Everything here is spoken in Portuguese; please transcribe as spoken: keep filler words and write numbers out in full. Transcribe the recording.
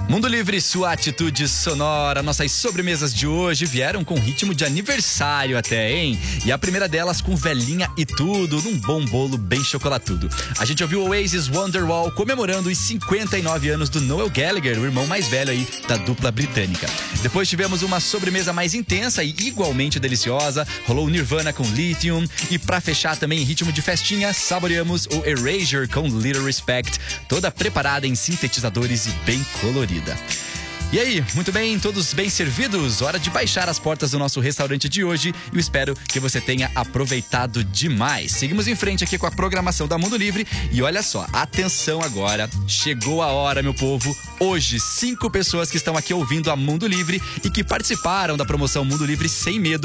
Mundo Livre, sua atitude sonora. Nossas sobremesas de hoje vieram com ritmo de aniversário até, hein? E a primeira delas com velhinha e tudo, num bom bolo bem chocolatudo. A gente ouviu o Oasis Wonderwall comemorando os cinquenta e nove anos do Noel Gallagher, o irmão mais velho aí da dupla britânica. Depois tivemos uma sobremesa mais intensa e igualmente deliciosa. Rolou o Nirvana com Lithium. E pra fechar também em ritmo de festinha, saboreamos o Erasure com Little Respect, toda preparada em sintetizadores e bem colorida. E aí, muito bem, todos bem servidos? Hora de baixar as portas do nosso restaurante de hoje e eu espero que você tenha aproveitado demais. Seguimos em frente aqui com a programação da Mundo Livre e olha só, atenção agora, chegou a hora, meu povo. Hoje, cinco pessoas que estão aqui ouvindo a Mundo Livre e que participaram da promoção Mundo Livre Sem Medo